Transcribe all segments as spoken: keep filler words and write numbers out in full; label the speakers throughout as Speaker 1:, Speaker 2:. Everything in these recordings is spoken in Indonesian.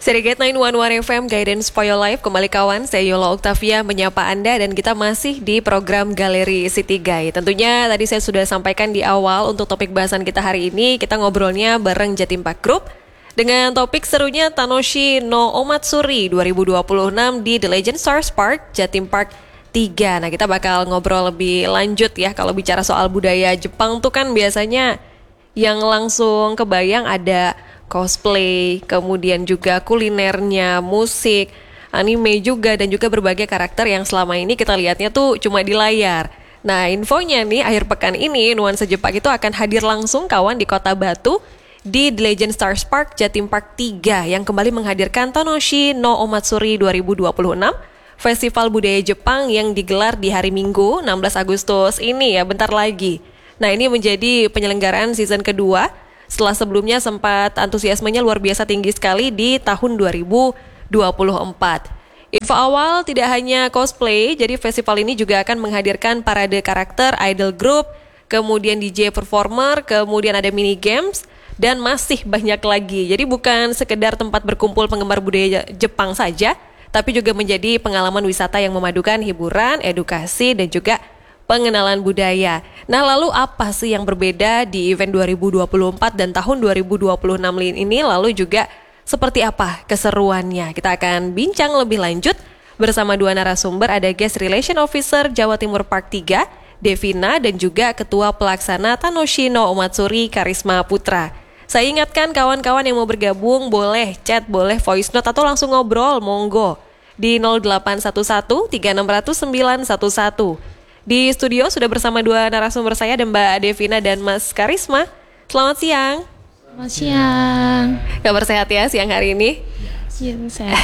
Speaker 1: Serigate sembilan satu satu F M Guidance for Your Life. Kembali kawan, saya Yola Octavia menyapa Anda dan kita masih di program Galeri City Guide. Tentunya tadi saya sudah sampaikan di awal untuk topik bahasan kita hari ini, kita ngobrolnya bareng Jatim Park Group dengan topik serunya Tanoshi no Omatsuri dua ribu dua puluh enam di The Legend Stars Park Jatim Park tiga. Nah, kita bakal ngobrol lebih lanjut ya. Kalau bicara soal budaya Jepang tuh kan biasanya yang langsung kebayang ada cosplay, kemudian juga kulinernya, musik, anime juga, dan juga berbagai karakter yang selama ini kita lihatnya tuh cuma di layar. Nah, infonya nih, akhir pekan ini Nuansa Jepang itu akan hadir langsung kawan di Kota Batu di The Legend Stars Park Jatim Park tiga yang kembali menghadirkan Tanoshi no Omatsuri dua ribu dua puluh enam, festival budaya Jepang yang digelar di hari Minggu enam belas Agustus ini ya, bentar lagi. Nah, ini menjadi penyelenggaraan season kedua setelah sebelumnya sempat antusiasmenya luar biasa tinggi sekali di tahun dua ribu dua puluh empat. Info awal tidak hanya cosplay, jadi festival ini juga akan menghadirkan parade karakter, idol group, kemudian D J performer, kemudian ada mini games, dan masih banyak lagi. Jadi bukan sekedar tempat berkumpul penggemar budaya Jepang saja, tapi juga menjadi pengalaman wisata yang memadukan hiburan, edukasi, dan juga pengenalan budaya. Nah, lalu apa sih yang berbeda di event dua ribu dua puluh empat dan tahun dua ribu dua puluh enam ini? Lalu juga seperti apa keseruannya? Kita akan bincang lebih lanjut bersama dua narasumber. Ada Guest Relation Officer Jawa Timur Park tiga, Devina, dan juga Ketua Pelaksana Tanoshi no Omatsuri, Karisma Putra. Saya ingatkan kawan-kawan yang mau bergabung, boleh chat, boleh voice note, atau langsung ngobrol, monggo di nol delapan satu satu tiga enam nol nol sembilan satu satu. Di studio sudah bersama dua narasumber saya, dan Mbak Devina dan Mas Karisma. Selamat siang.
Speaker 2: Selamat siang.
Speaker 1: Kabar sehat ya siang hari ini?
Speaker 2: Iya, sehat.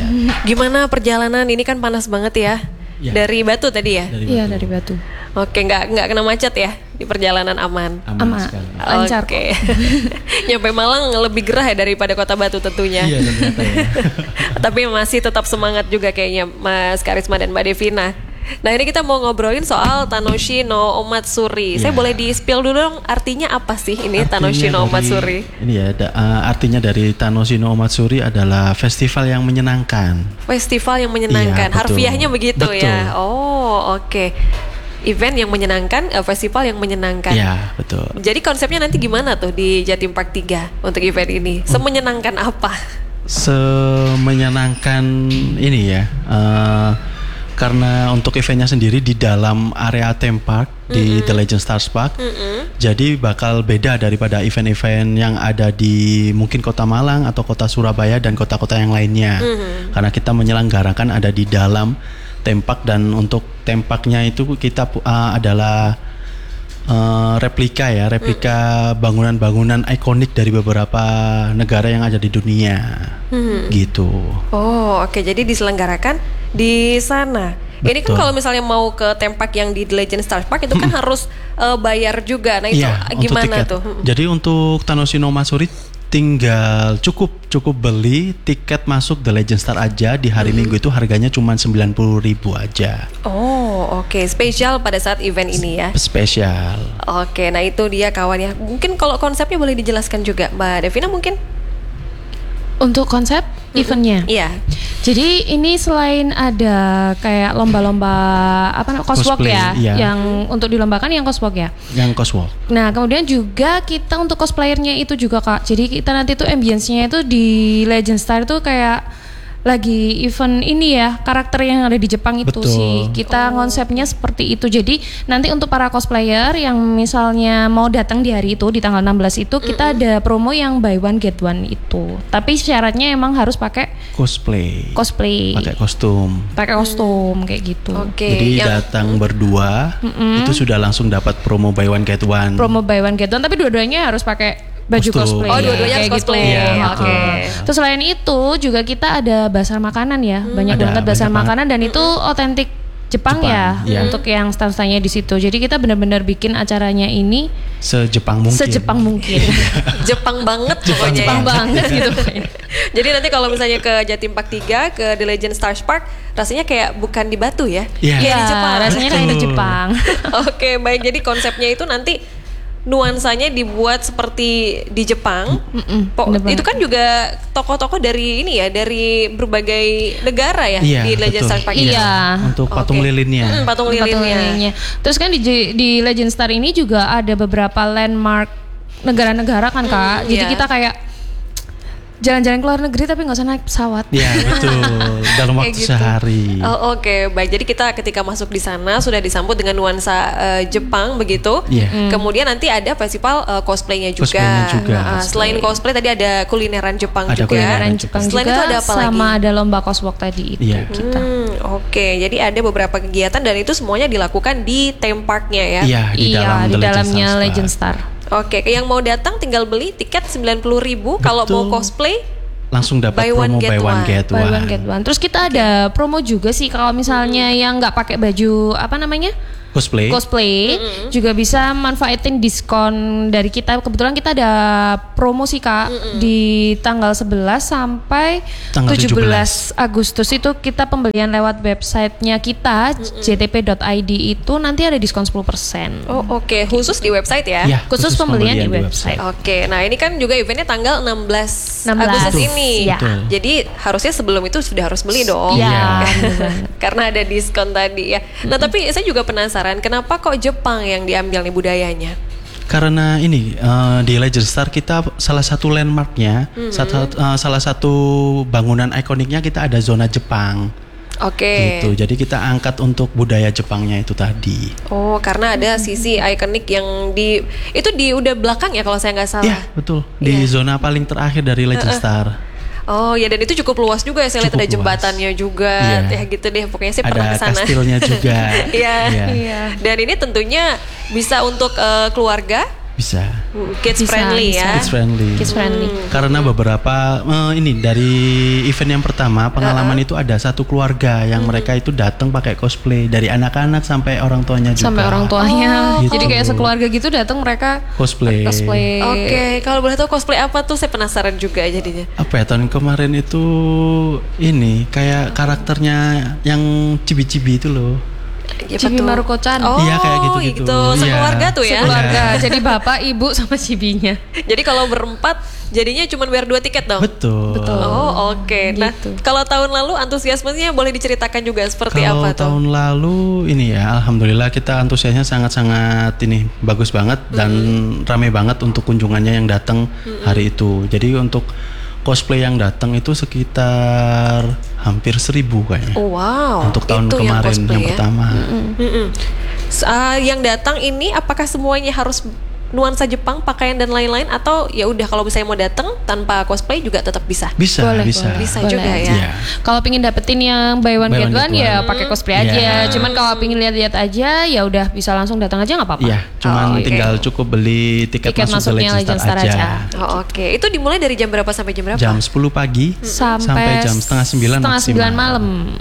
Speaker 1: Gimana perjalanan? Ini kan panas banget ya. Ya. Dari Batu tadi ya?
Speaker 2: Iya, dari Batu.
Speaker 1: Oke, nggak nggak kena macet ya di perjalanan aman.
Speaker 2: Aman. Lancar.
Speaker 1: Oke. Nyampe Malang lebih gerah ya daripada Kota Batu tentunya.
Speaker 3: Iya, ternyata ya.
Speaker 1: Tapi masih tetap semangat juga kayaknya Mas Karisma dan Mbak Devina. Nah, ini kita mau ngobrolin soal Tanoshi no Omatsuri. Ya. Saya boleh di-spill dulu dong, artinya apa sih ini artinya Tanoshi no Omatsuri?
Speaker 3: Ini ya, da, uh, artinya dari Tanoshi no Omatsuri adalah festival yang menyenangkan.
Speaker 1: Festival yang menyenangkan, ya, harfiahnya begitu betul. Ya. Oh, oke. Okay. Event yang menyenangkan, uh, festival yang menyenangkan.
Speaker 3: Ya, betul.
Speaker 1: Jadi konsepnya nanti gimana tuh di Jatim Park tiga untuk event ini? Semenyenangkan apa?
Speaker 3: Semenyenangkan ini ya. Uh, Karena untuk eventnya sendiri di dalam area theme park mm-hmm. di The Legend Stars Park, mm-hmm. jadi bakal beda daripada event-event yang ada di mungkin Kota Malang atau Kota Surabaya dan kota-kota yang lainnya. Mm-hmm. Karena kita menyelenggarakan ada di dalam theme park, dan untuk theme parknya itu kita uh, adalah uh, replika ya, replika mm-hmm. bangunan-bangunan ikonik dari beberapa negara yang ada di dunia, mm-hmm. gitu.
Speaker 1: Oh, oke. Okay. Jadi diselenggarakan di sana. Betul. Ini kan kalau misalnya mau ke tempat yang di The Legend Stars Park itu kan hmm. harus uh, bayar juga. Nah, itu ya, gimana tuh?
Speaker 3: Jadi untuk Tanoshi no Omatsuri tinggal cukup cukup beli tiket masuk The Legend Star aja di hari hmm. Minggu itu harganya cuma sembilan puluh ribu aja.
Speaker 1: Oh, oke. Okay. Spesial pada saat event ini ya.
Speaker 3: Spesial.
Speaker 1: Oke, okay, nah itu dia kawan ya. Mungkin kalau konsepnya boleh dijelaskan juga, Mbak Devina mungkin?
Speaker 2: Untuk konsep mm-hmm. eventnya?
Speaker 1: Iya.
Speaker 2: Jadi ini selain ada kayak lomba-lomba apa namanya coswalk ya, iya. yang untuk dilombakan yang coswalk ya.
Speaker 3: Yang coswalk.
Speaker 2: Nah, kemudian juga kita untuk cosplayernya itu juga Kak. Jadi kita nanti tuh ambience-nya itu di Legend Star itu kayak lagi event ini ya, karakter yang ada di Jepang itu. Betul. Sih. Kita oh. konsepnya seperti itu. Jadi nanti untuk para cosplayer yang misalnya mau datang di hari itu di tanggal enam belas itu, mm-hmm. kita ada promo yang buy one get one itu. Tapi syaratnya emang harus pakai
Speaker 3: cosplay.
Speaker 2: Cosplay.
Speaker 3: Pakai kostum.
Speaker 2: Pakai kostum mm. kayak gitu.
Speaker 1: Okay.
Speaker 3: Jadi yang... datang berdua mm-hmm. itu sudah langsung dapat promo buy one get one.
Speaker 2: Promo buy one get one, tapi dua-duanya harus pakai baju
Speaker 3: kostum.
Speaker 2: cosplay.
Speaker 1: Oh, dua-duanya harus cosplay.
Speaker 3: Ya,
Speaker 1: Oke. Okay.
Speaker 2: Terus selain itu juga kita ada bazar makanan ya. Hmm. Banyak
Speaker 3: ada,
Speaker 2: banget bazar
Speaker 3: banyak
Speaker 2: makanan dan hmm. itu otentik Jepang, Jepang ya, ya untuk yang stand-standnya di situ. Jadi kita benar-benar bikin acaranya ini
Speaker 3: sejepang mungkin.
Speaker 2: Sejepang mungkin.
Speaker 1: Jepang banget pokoknya.
Speaker 2: Jepang
Speaker 1: ya.
Speaker 2: banget gitu.
Speaker 1: Jadi nanti kalau misalnya ke Jatim Park tiga, ke The Legend Stars Park, rasanya kayak bukan di Batu ya.
Speaker 3: Iya,
Speaker 2: yeah.
Speaker 1: Kayak di Jepang.
Speaker 2: Rasanya kayak di Jepang.
Speaker 1: Oke, baik. Jadi konsepnya itu nanti nuansanya dibuat seperti di Jepang.
Speaker 2: Mm-mm,
Speaker 1: Po-
Speaker 2: bener
Speaker 1: itu kan juga tokoh-tokoh dari ini ya, dari berbagai negara ya
Speaker 3: Iya,
Speaker 1: di Legend
Speaker 3: betul.
Speaker 1: Star Park.
Speaker 2: Iya.
Speaker 3: Untuk patung
Speaker 1: Oke.
Speaker 3: lilinnya.
Speaker 1: Mm, patung
Speaker 2: Patung
Speaker 1: lilinnya.
Speaker 2: lilinnya. Terus kan di di Legend Star ini juga ada beberapa landmark negara-negara kan Kak. Jadi
Speaker 1: iya.
Speaker 2: kita kayak jalan-jalan ke luar negeri tapi nggak usah naik pesawat.
Speaker 3: Iya betul. Dalam
Speaker 1: Kayak
Speaker 3: waktu
Speaker 1: gitu.
Speaker 3: sehari.
Speaker 1: Oh, oke, baik. Jadi kita ketika masuk di sana sudah disambut dengan nuansa eh, Jepang begitu.
Speaker 3: Iya.
Speaker 1: Kemudian nanti ada festival eh, cosplaynya juga.
Speaker 3: Cosplaynya juga.
Speaker 1: Nah, selain cosplay tadi ada kulineran Jepang
Speaker 3: Ada
Speaker 1: juga.
Speaker 3: kulineran
Speaker 2: Kulineran Jepang
Speaker 1: Selain
Speaker 2: juga
Speaker 1: itu ada apa
Speaker 2: sama
Speaker 1: lagi?
Speaker 2: ada lomba coswalk tadi itu
Speaker 3: Iya.
Speaker 2: kita.
Speaker 1: Hmm, oke. Jadi ada beberapa kegiatan dan itu semuanya dilakukan di theme parknya ya.
Speaker 3: Iya di
Speaker 2: Iya,
Speaker 3: dalam
Speaker 2: di
Speaker 3: The Legend
Speaker 2: dalamnya
Speaker 3: Stars Park.
Speaker 2: Legend Star.
Speaker 1: Oke, yang mau datang tinggal beli tiket sembilan puluh ribu. Kalau mau
Speaker 3: Betul.
Speaker 1: cosplay
Speaker 3: Langsung dapat
Speaker 1: Buy one,
Speaker 3: promo
Speaker 1: get
Speaker 3: buy one
Speaker 1: one.
Speaker 3: get
Speaker 2: Buy
Speaker 3: one.
Speaker 2: one get one. Terus kita ada promo juga sih kalau misalnya yang nggak pakai baju apa namanya
Speaker 3: Cosplay.
Speaker 2: cosplay juga bisa manfaatin diskon dari kita. Kebetulan kita ada promo sih Kak di tanggal sebelas sampai
Speaker 3: Tanggal
Speaker 2: tujuh belas Agustus itu kita pembelian lewat websitenya kita j t p dot i d itu nanti ada diskon sepuluh persen.
Speaker 1: Oh, oke, khusus di website ya.
Speaker 3: Iya,
Speaker 2: Khusus pembelian di website.
Speaker 1: Oke, nah ini kan juga eventnya tanggal enam belas
Speaker 2: enam belas.
Speaker 1: Agustus ini.
Speaker 2: Iya.
Speaker 3: Betul.
Speaker 1: Jadi harusnya sebelum itu sudah harus beli dong.
Speaker 2: Iya,
Speaker 3: Iya.
Speaker 2: bener banget.
Speaker 1: Karena ada diskon tadi ya. Nah, tapi saya juga penasaran kenapa kok Jepang yang diambil nih budayanya?
Speaker 3: Karena ini eh, di Legend Star kita salah satu landmarknya, satu, eh, salah satu bangunan ikoniknya kita ada zona Jepang.
Speaker 1: Oke.
Speaker 3: Gitu. Jadi kita angkat untuk budaya Jepangnya itu tadi.
Speaker 1: Oh, karena ada sisi ikonik yang di itu di udah belakang ya kalau saya nggak salah.
Speaker 3: Iya betul. Di
Speaker 1: Iya.
Speaker 3: zona paling terakhir dari Legend Star.
Speaker 1: Oh ya, dan itu cukup luas juga ya. Saya lihat
Speaker 3: Cukup
Speaker 1: ada
Speaker 3: luas.
Speaker 1: jembatannya juga.
Speaker 3: Iya.
Speaker 1: Ya gitu deh. Pokoknya saya pernah
Speaker 3: Ada
Speaker 1: ke sana.
Speaker 3: kastilnya juga.
Speaker 1: Iya.
Speaker 3: Iya.
Speaker 1: Dan ini tentunya bisa untuk eh, keluarga,
Speaker 3: Bisa.
Speaker 1: kids
Speaker 2: Bisa,
Speaker 1: friendly
Speaker 2: bisa.
Speaker 1: ya.
Speaker 3: Kids friendly.
Speaker 2: Kids friendly.
Speaker 3: Karena beberapa eh, ini dari event yang pertama pengalaman itu ada satu keluarga yang mereka itu datang pakai cosplay dari anak-anak sampai orang tuanya juga.
Speaker 2: Sampai orang tuanya.
Speaker 3: Oh,
Speaker 2: Jadi
Speaker 3: gitu.
Speaker 2: kayak sekeluarga gitu datang mereka
Speaker 3: Cosplay.
Speaker 2: cosplay.
Speaker 1: Oke, kalau boleh tahu cosplay apa tuh? Saya penasaran juga jadinya.
Speaker 3: Apa ya tahun kemarin itu ini kayak karakternya yang cibi-cibi itu loh.
Speaker 1: Ya,
Speaker 2: Chibi
Speaker 1: betul.
Speaker 2: Maruko-chan.
Speaker 1: Oh,
Speaker 3: Iya, kayak gitu-gitu.
Speaker 1: gitu.
Speaker 3: Iya.
Speaker 1: Sekeluarga tuh ya.
Speaker 2: Keluarga. Jadi bapak, ibu sama cibinya.
Speaker 1: Jadi kalau berempat jadinya cuma bayar dua tiket dong.
Speaker 3: Betul.
Speaker 2: Betul.
Speaker 1: Oh, oke. Nah,
Speaker 2: Gitu.
Speaker 1: kalau tahun lalu antusiasmenya boleh diceritakan juga seperti
Speaker 3: Kalau
Speaker 1: apa tuh?
Speaker 3: tahun lalu ini ya, alhamdulillah kita antusiasnya sangat-sangat ini bagus banget dan rame banget untuk kunjungannya yang datang hari itu. Jadi untuk cosplay yang datang itu sekitar hampir seribu kayaknya.
Speaker 1: Oh, wow.
Speaker 3: Untuk tahun
Speaker 1: Itu
Speaker 3: kemarin
Speaker 1: cosplay
Speaker 3: yang
Speaker 1: ya?
Speaker 3: pertama.
Speaker 1: Mm-mm. S- ah, yang datang ini apakah semuanya harus nuansa Jepang, pakaian dan lain-lain, atau ya udah kalau misalnya mau datang tanpa cosplay juga tetap bisa?
Speaker 3: Bisa,
Speaker 2: Boleh,
Speaker 3: bisa.
Speaker 2: boleh.
Speaker 1: Bisa
Speaker 2: Boleh.
Speaker 1: juga ya.
Speaker 3: Iya.
Speaker 2: Kalau pingin dapetin yang buy one
Speaker 3: Buy
Speaker 2: get
Speaker 3: one
Speaker 2: one
Speaker 3: get
Speaker 2: ya
Speaker 3: one.
Speaker 2: pakai cosplay
Speaker 3: Iya.
Speaker 2: aja. Cuman kalau pingin lihat-lihat aja ya udah bisa langsung datang aja nggak apa-apa.
Speaker 3: Iya, cuman
Speaker 1: oke.
Speaker 3: tinggal cukup beli tiket,
Speaker 2: Tiket
Speaker 3: masuk ke
Speaker 2: masuknya
Speaker 3: Legend
Speaker 2: Legend
Speaker 3: Star,
Speaker 2: Star
Speaker 3: aja.
Speaker 2: aja.
Speaker 1: Oh, oke. Itu dimulai dari jam berapa sampai jam berapa?
Speaker 3: Jam sepuluh pagi
Speaker 2: Sampai,
Speaker 3: sampai jam setengah sembilan
Speaker 2: setengah
Speaker 3: maksimal.
Speaker 2: sembilan malam.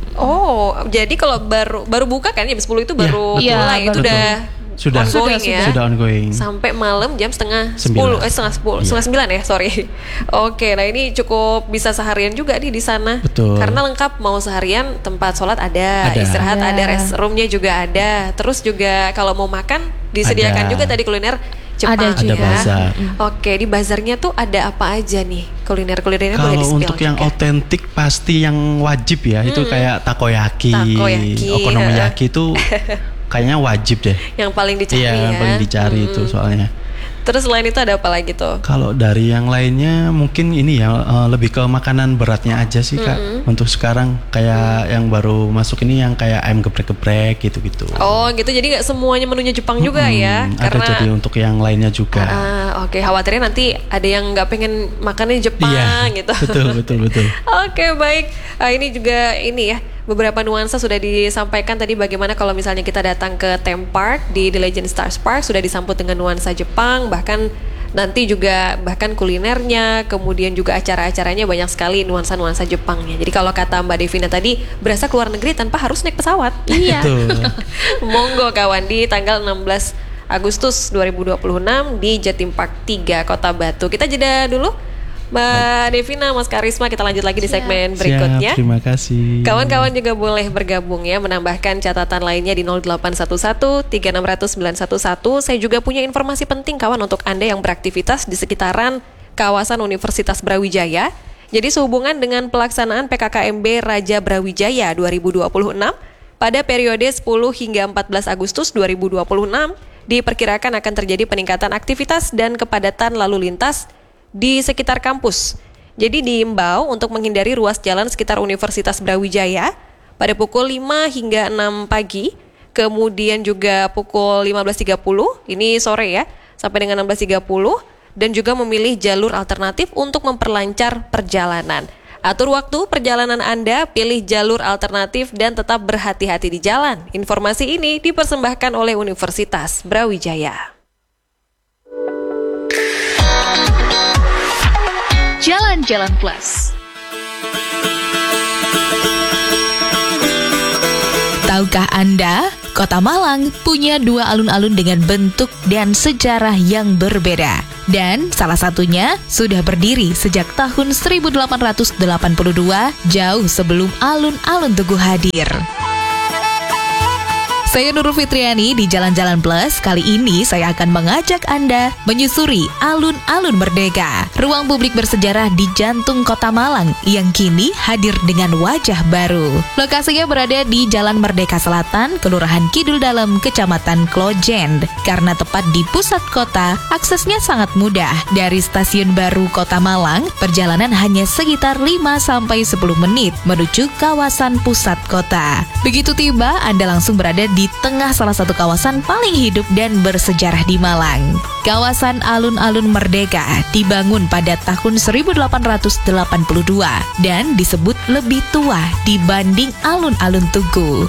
Speaker 1: Oh, jadi kalau baru baru buka kan jam sepuluh itu baru
Speaker 2: Iya,
Speaker 1: mulai.
Speaker 2: betul.
Speaker 1: Itu udah
Speaker 3: Sudah,
Speaker 1: ongoing
Speaker 2: sudah,
Speaker 1: ya.
Speaker 3: sudah ongoing.
Speaker 1: Sampai malam jam setengah
Speaker 3: Sembilan.
Speaker 1: sepuluh, eh setengah sepuluh,
Speaker 3: Iya.
Speaker 1: setengah sembilan ya, sorry. Oke, nah ini cukup bisa seharian juga nih di sana.
Speaker 3: Betul.
Speaker 1: Karena lengkap, mau seharian tempat sholat ada,
Speaker 3: Ada.
Speaker 1: istirahat
Speaker 2: Ada.
Speaker 1: ada, restroomnya juga ada. Terus juga kalau mau makan disediakan
Speaker 3: Ada.
Speaker 1: juga tadi kuliner Jepang.
Speaker 2: Ada juga.
Speaker 3: Ada bazar.
Speaker 1: Oke, di bazarnya tuh ada apa aja nih kuliner-kulinernya boleh
Speaker 3: Kalau
Speaker 1: di-spill
Speaker 3: untuk yang
Speaker 1: juga.
Speaker 3: otentik pasti yang wajib ya itu kayak takoyaki,
Speaker 1: Takoyaki,
Speaker 3: okonomiyaki itu kayaknya wajib deh.
Speaker 1: Yang paling dicari
Speaker 3: Iya,
Speaker 1: ya.
Speaker 3: yang paling dicari itu soalnya.
Speaker 1: Terus selain itu ada apa lagi tuh?
Speaker 3: Kalau dari yang lainnya mungkin ini ya eh, lebih ke makanan beratnya aja sih Kak. Untuk sekarang kayak yang baru masuk ini yang kayak ayam geprek-geprek gitu-gitu.
Speaker 1: Oh gitu, jadi nggak semuanya menunya Jepang juga ya?
Speaker 3: Hmm, ada jadi untuk yang lainnya juga.
Speaker 1: Ah, oke, khawatirnya nanti ada yang nggak pengen makannya Jepang
Speaker 3: Iya,
Speaker 1: gitu.
Speaker 3: betul betul betul.
Speaker 1: Oke, baik. Ah, ini juga ini ya, beberapa nuansa sudah disampaikan tadi bagaimana kalau misalnya kita datang ke theme park di The Legend Stars Park sudah disambut dengan nuansa Jepang, bahkan nanti juga bahkan kulinernya, kemudian juga acara-acaranya banyak sekali nuansa-nuansa Jepangnya. Jadi kalau kata Mbak Devina tadi berasa keluar negeri tanpa harus naik pesawat.
Speaker 2: Iya.
Speaker 3: Betul.
Speaker 1: Monggo kawan di tanggal enam belas Agustus dua ribu dua puluh enam di Jatim Park tiga Kota Batu. Kita jeda dulu. Mbak Devina, Mas Karisma, kita lanjut lagi di segmen berikutnya.
Speaker 3: Siap, terima kasih.
Speaker 1: Kawan-kawan juga boleh bergabung ya, menambahkan catatan lainnya di nol delapan satu satu tiga enam nol nol sembilan satu satu. Saya juga punya informasi penting kawan untuk Anda yang beraktivitas di sekitaran kawasan Universitas Brawijaya. Jadi sehubungan dengan pelaksanaan P K K M B Raja Brawijaya dua ribu dua puluh enam pada periode sepuluh hingga empat belas Agustus dua ribu dua puluh enam, diperkirakan akan terjadi peningkatan aktivitas dan kepadatan lalu lintas di sekitar kampus. Jadi diimbau untuk menghindari ruas jalan sekitar Universitas Brawijaya pada pukul lima hingga enam pagi, kemudian juga pukul lima belas tiga puluh, ini sore ya, sampai dengan enam belas tiga puluh, dan juga memilih jalur alternatif untuk memperlancar perjalanan. Atur waktu perjalanan Anda, pilih jalur alternatif dan tetap berhati-hati di jalan. Informasi ini dipersembahkan oleh Universitas Brawijaya.
Speaker 4: Jalan-Jalan Plus. Tahukah Anda, Kota Malang punya dua alun-alun dengan bentuk dan sejarah yang berbeda. Dan salah satunya sudah berdiri sejak tahun seribu delapan ratus delapan puluh dua, jauh sebelum alun-alun Tugu hadir. Saya Nurul Fitriani di Jalan-Jalan Plus. Kali ini saya akan mengajak Anda menyusuri alun-alun Merdeka, ruang publik bersejarah di jantung Kota Malang yang kini hadir dengan wajah baru. Lokasinya berada di Jalan Merdeka Selatan, Kelurahan Kidul Dalem, Kecamatan Klojen. Karena tepat di pusat kota, aksesnya sangat mudah. Dari Stasiun Baru Kota Malang, perjalanan hanya sekitar lima sampai sepuluh menit menuju kawasan pusat kota. Begitu tiba, Anda langsung berada di di tengah salah satu kawasan paling hidup dan bersejarah di Malang. Kawasan Alun-Alun Merdeka dibangun pada tahun seribu delapan ratus delapan puluh dua dan disebut lebih tua dibanding alun-alun Tugu.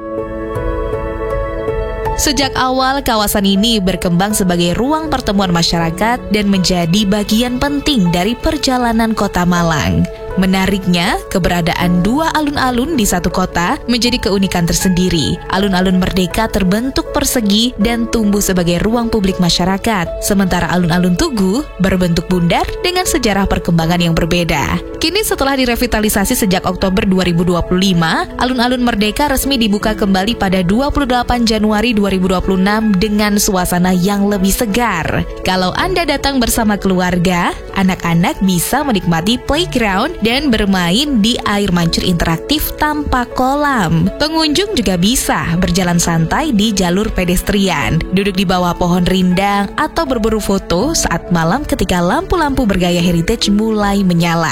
Speaker 4: Sejak awal, kawasan ini berkembang sebagai ruang pertemuan masyarakat dan menjadi bagian penting dari perjalanan Kota Malang. Menariknya, keberadaan dua alun-alun di satu kota menjadi keunikan tersendiri. Alun-alun Merdeka terbentuk persegi dan tumbuh sebagai ruang publik masyarakat, sementara alun-alun Tugu berbentuk bundar dengan sejarah perkembangan yang berbeda. Kini setelah direvitalisasi sejak Oktober dua ribu dua puluh lima, alun-alun Merdeka resmi dibuka kembali pada dua puluh delapan Januari dua ribu dua puluh enam dengan suasana yang lebih segar. Kalau Anda datang bersama keluarga, anak-anak bisa menikmati playground dan bermain di air mancur interaktif tanpa kolam. Pengunjung juga bisa berjalan santai di jalur pedestrian, duduk di bawah pohon rindang, atau berburu foto saat malam ketika lampu-lampu bergaya heritage mulai menyala.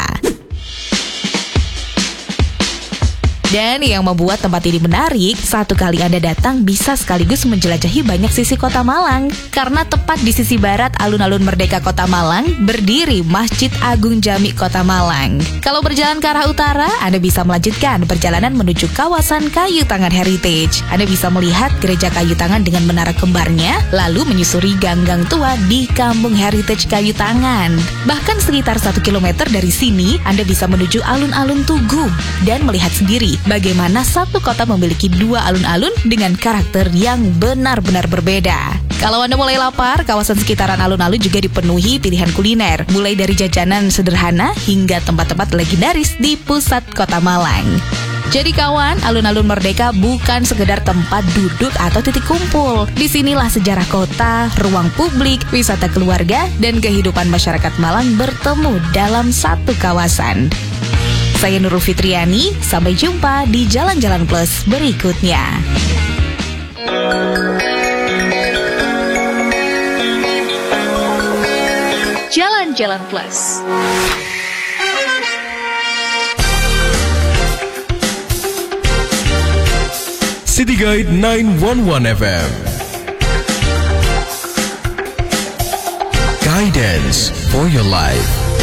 Speaker 4: Dan yang membuat tempat ini menarik, satu kali Anda datang bisa sekaligus menjelajahi banyak sisi Kota Malang. Karena tepat di sisi barat alun-alun Merdeka Kota Malang, berdiri Masjid Agung Jami Kota Malang. Kalau berjalan ke arah utara, Anda bisa melanjutkan perjalanan menuju kawasan Kayu Tangan Heritage. Anda bisa melihat gereja kayu tangan dengan menara kembarnya, lalu menyusuri gang-gang tua di Kampung Heritage Kayu Tangan. Bahkan sekitar satu kilometer dari sini, Anda bisa menuju alun-alun Tugu dan melihat sendiri bagaimana satu kota memiliki dua alun-alun dengan karakter yang benar-benar berbeda. Kalau Anda mulai lapar, kawasan sekitaran alun-alun juga dipenuhi pilihan kuliner, mulai dari jajanan sederhana hingga tempat-tempat legendaris di pusat Kota Malang. Jadi kawan, alun-alun Merdeka bukan sekedar tempat duduk atau titik kumpul. Disinilah sejarah kota, ruang publik, wisata keluarga, dan kehidupan masyarakat Malang bertemu dalam satu kawasan. Saya Nurul Fitriani, sampai jumpa di Jalan-Jalan Plus berikutnya.
Speaker 5: Jalan-Jalan Plus.
Speaker 6: City Guide sembilan satu satu F M. Guidance for your life.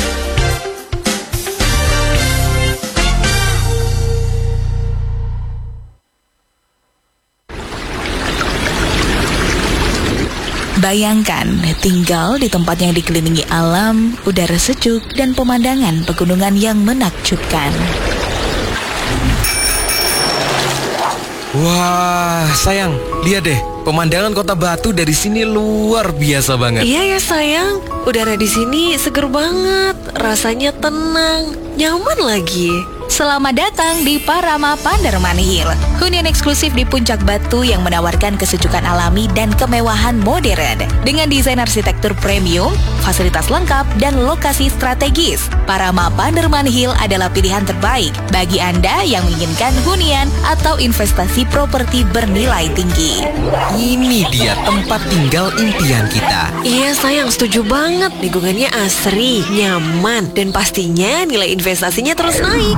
Speaker 4: Bayangkan tinggal di tempat yang dikelilingi alam, udara sejuk, dan pemandangan pegunungan yang menakjubkan.
Speaker 7: Wah, sayang, lihat deh. pemandangan Kota Batu dari sini luar biasa banget.
Speaker 1: Iya ya sayang, udara di sini seger banget, rasanya tenang, nyaman lagi.
Speaker 4: Selamat datang di Parama Panderman Hill, hunian eksklusif di Puncak Batu yang menawarkan kesejukan alami dan kemewahan modern. Dengan desain arsitektur premium, fasilitas lengkap, dan lokasi strategis, Parama Panderman Hill adalah pilihan terbaik bagi Anda yang menginginkan hunian atau investasi properti bernilai tinggi.
Speaker 7: Ini dia tempat tinggal impian kita.
Speaker 1: Iya sayang, setuju banget. Lingkungannya asri, nyaman, dan pastinya nilai investasinya terus naik.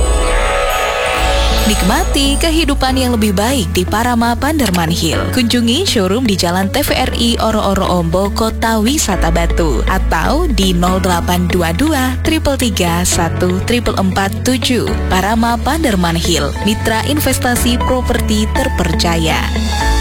Speaker 4: Nikmati kehidupan yang lebih baik di Parama Panderman Hill. Kunjungi showroom di Jalan T V R I Oro-Oro Ombo, Kota Wisata Batu, atau di nol delapan dua dua tiga tiga satu empat empat tujuh. Parama Panderman Hill, mitra investasi properti terpercaya.